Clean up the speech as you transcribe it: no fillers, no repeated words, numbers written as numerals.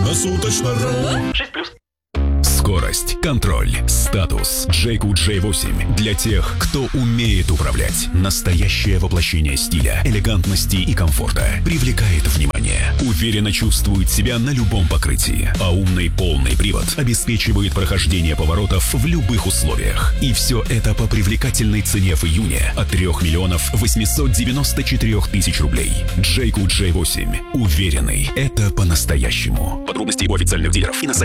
Кругосуточно. 6+. Скорость, контроль, статус. Jayco J8 для тех, кто умеет управлять. Настоящее воплощение стиля, элегантности и комфорта. Привлекает внимание. Уверенно чувствует себя на любом покрытии. А умный полный привод обеспечивает прохождение поворотов в любых условиях. И все это по привлекательной цене в июне от 3 894 000 рублей. Jayco J8. Уверенный, это по-настоящему. Подробности у официальных дилеров и на сайте